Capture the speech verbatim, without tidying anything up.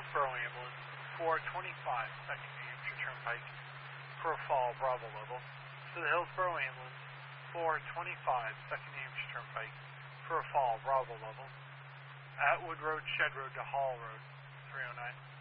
Hillsboro Ambulance, four twenty-five, second New Hampshire Turnpike, for a fall, Bravo level. To the Hillsboro Ambulance, four twenty-five, second New Hampshire Turnpike, for a fall, Bravo level. Atwood Road, Shed Road to Hall Road, three oh nine.